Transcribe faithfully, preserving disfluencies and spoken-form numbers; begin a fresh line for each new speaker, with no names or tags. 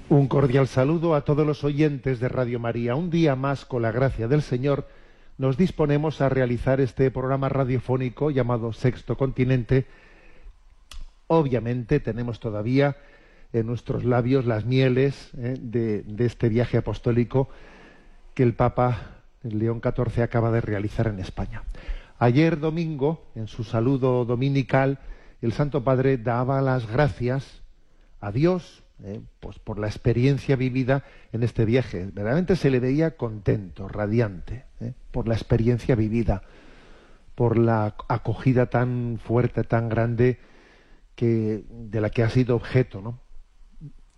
Un cordial saludo a todos los oyentes de Radio María. Un día más, con la gracia del Señor, nos disponemos a realizar este programa radiofónico llamado Sexto Continente. Obviamente tenemos todavía en nuestros labios las mieles eh, de, de este viaje apostólico que el Papa León catorce acaba de realizar en España. Ayer domingo, en su saludo dominical, el Santo Padre daba las gracias a Dios eh, pues por la experiencia vivida en este viaje. Verdaderamente se le veía contento, radiante, eh, por la experiencia vivida, por la acogida tan fuerte, tan grande que, de la que ha sido objeto, ¿no?